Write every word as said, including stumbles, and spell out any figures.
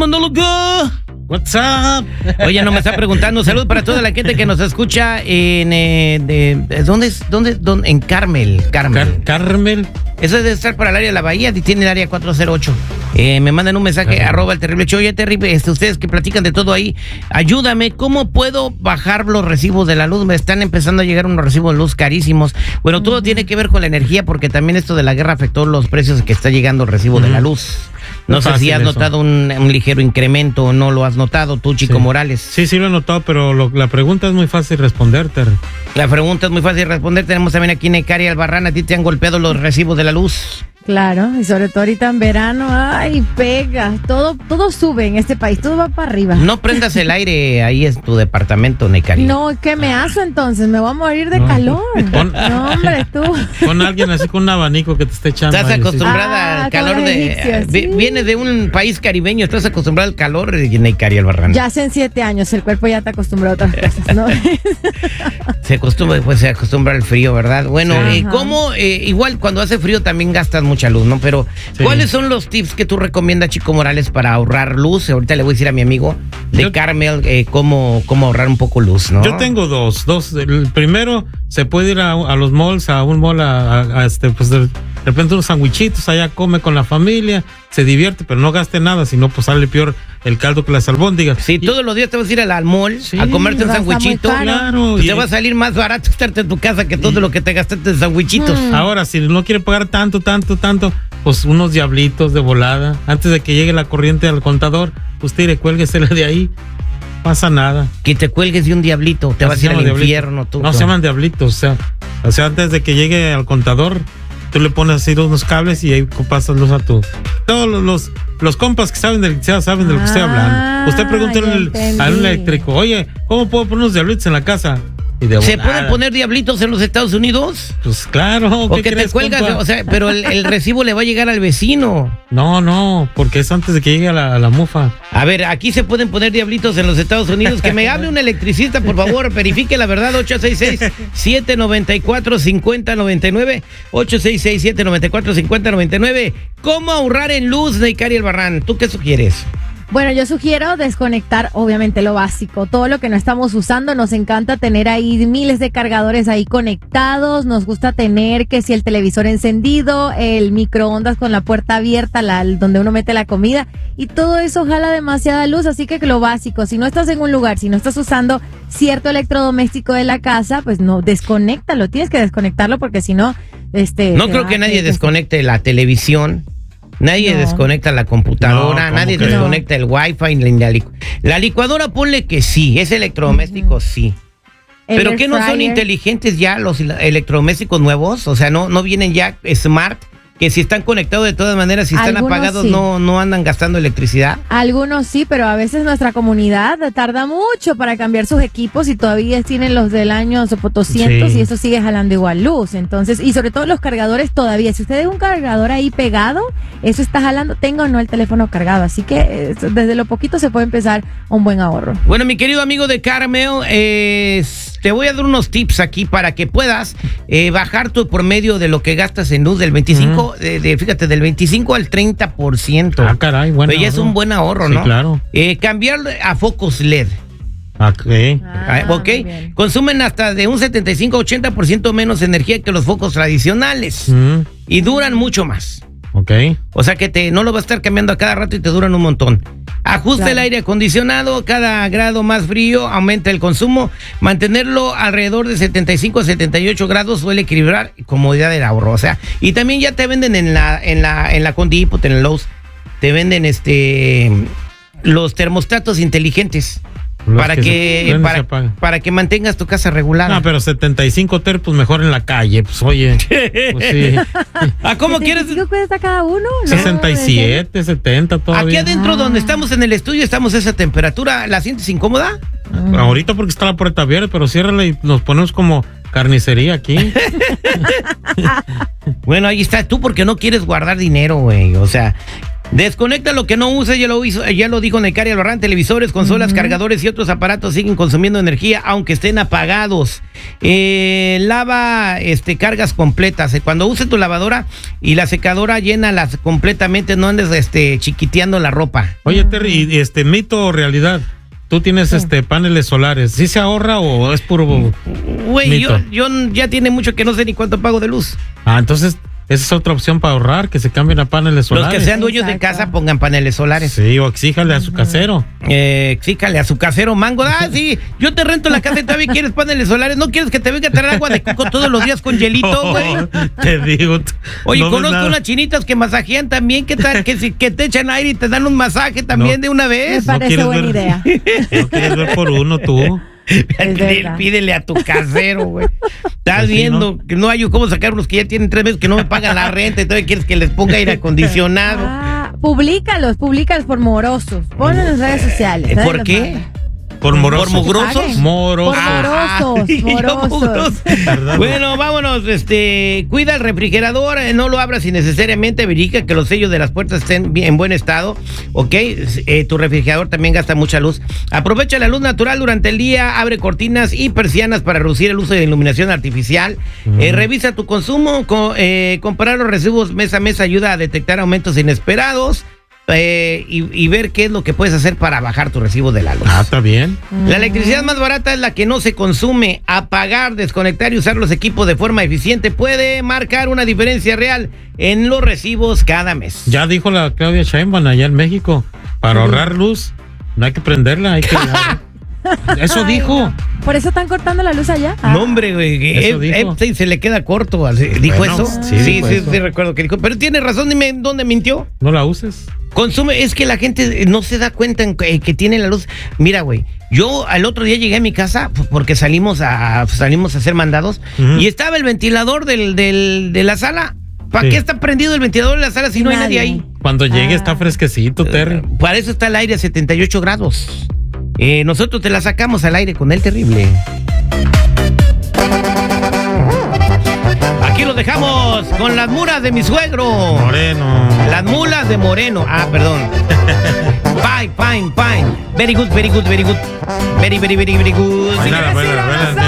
monólogo. What's up? Oye, no me está preguntando. Salud para toda la gente que nos escucha en eh, de, de- ¿dónde es? ¿Dónde, dónde? En Carmel, Carmel. Car Carmel. Eso debe estar para el área de la Bahía, tiene el área cuatro cero ocho. Eh, me mandan un mensaje, Carmel. arroba el terrible show. Oye, terrible, este, ustedes que platican de todo ahí, ayúdame, ¿cómo puedo bajar los recibos de la luz? Me están empezando a llegar unos recibos de luz carísimos. Bueno, todo tiene que ver con la energía, porque también esto de la guerra afectó los precios que está llegando el recibo de la luz. No Muy sé si fácil has eso. notado un, un ligero incremento o no lo has notado tú, Chico Sí. Morales. Sí, sí lo he notado, pero lo- la pregunta es muy fácil responderte. La pregunta es muy fácil de responder. Tenemos también aquí Necari Albarrán. ¿A ti te han golpeado los recibos de la luz? Claro, y sobre todo ahorita en verano, ay, pega, todo, todo sube en este país, todo va para arriba. No prendas el aire ahí en tu departamento, Necari. No, ¿qué me hazo entonces? Me voy a morir de No. calor. Pon- No, hombre, tú. Con alguien así con un abanico que te esté echando. Estás ahí, sí. acostumbrada Ah, al como calor los de... egipcios, vi- sí. Viene de un país caribeño, estás acostumbrada al calor, Necari Albarrán. Ya hacen siete años, el cuerpo ya está acostumbrado a otras cosas, ¿no? Se acostumbra, pues se acostumbra al frío, ¿verdad? Bueno, Sí. eh, Ajá. ¿cómo? Eh, igual cuando hace frío también gastas mucha luz, ¿no? Pero, Sí. ¿cuáles son los tips que tú recomiendas, Chico Morales, para ahorrar luz? Ahorita le voy a decir a mi amigo de Yo- Carmel eh, cómo, cómo ahorrar un poco luz, ¿no? Yo tengo dos, dos. El primero, se puede ir a, a los malls, a un mall, a, a- a este, pues de, de repente unos sandwichitos, allá come con la familia, se divierte, pero no gaste nada, sino pues sale peor el caldo que las albóndigas. Sí, Y- todos los días te vas a ir al, al mall Sí, a comerte un va a estar muy sandwichito. caro. Claro. Pues y- te va a salir más barato estarte en tu casa que todo lo que te gastaste en sandwichitos. Mm. Ahora, si no quiere pagar tanto, tanto, tanto, pues unos diablitos de volada. Antes de que llegue la corriente al contador, pues tire, cuélguesela de ahí. Pasa nada. Que te cuelgues de un diablito, te No vas a se ir al llama diablito. infierno tú. No se llaman diablitos, o sea, o sea, antes de que llegue al contador, tú le pones así unos cables y ahí pasas luz a tu. Todos los, los, los compas que saben de electricidad saben de lo que estoy hablando. Ah, Usted pregúntale ya al- entendí. a un eléctrico, oye, ¿cómo puedo poner unos diablitos en la casa? Y de ¿Se volada. pueden poner diablitos en los Estados Unidos? Pues claro. O ¿qué que te crees, cuelgas, compa? o sea, pero el, el recibo le va a llegar al vecino. No, no, porque es antes de que llegue a la, a la mufa. A ver, aquí se pueden poner diablitos en los Estados Unidos. Que me hable un electricista, por favor, verifique la verdad. ocho seis seis, siete nueve cuatro, cinco cero nueve nueve. ocho seis seis, siete nueve cuatro, cinco cero nueve nueve. ¿Cómo ahorrar en luz, Necari Albarrán? ¿Tú qué sugieres? Bueno, yo sugiero desconectar, obviamente, lo básico. Todo lo que no estamos usando, nos encanta tener ahí miles de cargadores ahí conectados. Nos gusta tener que si el televisor encendido, el microondas con la puerta abierta, la, donde uno mete la comida. Y todo eso jala demasiada luz, así que lo básico. Si no estás en un lugar, si no estás usando cierto electrodoméstico de la casa, pues no, desconéctalo. Tienes que desconectarlo porque si no, este... No te creo va que a- nadie te- desconecte la televisión. Nadie No. desconecta la computadora, No, ¿cómo nadie crees? desconecta el wifi. ni La, licu- la licuadora ponle que sí, es electrodoméstico, sí. el ¿Pero air qué no son fryer. inteligentes ya los ele- electrodomésticos nuevos? O sea, no, no vienen ya smart, que si están conectados de todas maneras, si están Algunos apagados, sí. no, no andan gastando electricidad. Algunos sí, pero a veces nuestra comunidad tarda mucho para cambiar sus equipos y todavía tienen los del año doscientos Sí. y eso sigue jalando igual luz. Entonces, y sobre todo los cargadores todavía. Si usted deja un cargador ahí pegado, eso está jalando, tenga o no el teléfono cargado. Así que eh, desde lo poquito se puede empezar un buen ahorro. Bueno, mi querido amigo de Carmel, eh, te voy a dar unos tips aquí para que puedas eh, bajar tu promedio de lo que gastas en luz del veinticinco, de, de- fíjate, del veinticinco al treinta por ciento. Ah, caray, bueno. Pero ya es un buen ahorro, Sí, ¿no? claro. Eh, cambiar a focos L E D. Ok. Ah, ok, muy bien. consumen hasta de un setenta y cinco a ochenta por ciento menos energía que los focos tradicionales Mm, y duran mucho más. ok. O sea que te, no lo vas a estar cambiando a cada rato y te duran un montón. Ajusta Claro. el aire acondicionado, cada grado más frío aumenta el consumo. Mantenerlo alrededor de setenta y cinco a setenta y ocho grados suele equilibrar comodidad del ahorro. O sea, y también ya te venden en la, en la, en la Home Depot, en el Lowe's, te venden este los termostatos inteligentes. Los Para que se que, prenden y se para, apagan. para que mantengas tu casa regular. No, pero setenta y cinco ter, pues mejor en la calle, pues oye. Pues sí. ¿Ah, cómo quieres? ¿Qué cuesta cada uno? No, sesenta y siete, setenta todavía. Aquí adentro Ah. donde estamos en el estudio estamos a esa temperatura. ¿La sientes incómoda? Ahorita porque está la puerta abierta, pero ciérrala y nos ponemos como carnicería aquí. Bueno, ahí está tú porque no quieres guardar dinero, güey. O sea, Desconecta lo que no uses, ya lo hizo, ya lo dijo Necari Albarrán. Televisores, consolas, uh-huh. cargadores y otros aparatos siguen consumiendo energía aunque estén apagados. Eh, lava este, cargas completas. Cuando uses tu lavadora y la secadora, llénalas completamente, no andes este, chiquiteando la ropa. Oye, Terry, ¿y este mito o realidad? Tú tienes sí. este paneles solares, ¿sí se ahorra o es puro Güey, yo, yo ya tiene mucho que no sé ni cuánto pago de luz. Ah, entonces esa es otra opción para ahorrar, que se cambien a paneles solares. Los que sean dueños Exacto. de casa pongan paneles solares. Sí, o exíjale a su casero. Eh, exíjale a su casero, mango. Ah, sí, yo te rento la casa y todavía quieres paneles solares. ¿No quieres que te venga a traer agua de coco todos los días con hielito, güey? Oh, te digo. Oye, no conozco unas chinitas que masajean también. ¿Qué tal? Que, si, que te echan aire y te dan un masaje también no, de una vez. Me parece ¿No buena ver, idea. No quieres ver por uno tú. Pídele a tu casero, güey. Estás pues viendo sí, ¿no? que no hay cómo sacar unos que ya tienen tres meses que no me pagan la renta y todavía quieres que les ponga aire acondicionado. Ah, públicalos, públicalos por morosos. Ponlo en las redes sociales. ¿Por qué? Manda. ¿Por morosos? ¿Por mugrosos? Morosos. Por morosos, morosos. Bueno, vámonos, este, cuida el refrigerador, eh, no lo abras innecesariamente, verifica que los sellos de las puertas estén bien, en buen estado, ¿ok? Eh, tu refrigerador también gasta mucha luz. Aprovecha la luz natural durante el día, abre cortinas y persianas para reducir el uso de iluminación artificial. Mm. Eh, revisa tu consumo, co eh, comparar los recibos mes a mes ayuda a detectar aumentos inesperados. Eh, y, y ver qué es lo que puedes hacer para bajar tu recibo de la luz. Ah, está bien. La electricidad más barata es la que no se consume. Apagar, desconectar y usar los equipos de forma eficiente puede marcar una diferencia real en los recibos cada mes. Ya dijo la Claudia Sheinbaum allá en México, para ahorrar luz no hay que prenderla, hay que... Eso Ay, dijo. No. ¿Por eso están cortando la luz allá? Ah. No, hombre, güey. Epstein se le queda corto. ¿Dijo bueno, eso? Sí, sí, sí, sí, eso. sí, recuerdo que dijo. Pero tiene razón, dime dónde mintió. No la uses. Consume, es que la gente no se da cuenta en que, que tiene la luz. Mira, güey, yo al otro día llegué a mi casa porque salimos a salimos a hacer mandados uh-huh. y estaba el ventilador del, del, de la sala. ¿Para sí. qué está prendido el ventilador de la sala si no hay nadie ahí? Cuando llegue ah. está fresquecito, Terry. Uh, para eso está el aire a setenta y ocho grados. Eh, nosotros te la sacamos al aire con el terrible. Aquí lo dejamos con las mulas de mi suegro. Moreno. Las mulas de Moreno. Ah, perdón. Fine, fine, fine. Very good, very good, very good. Very, very, very, very good. Baila, baila, baila.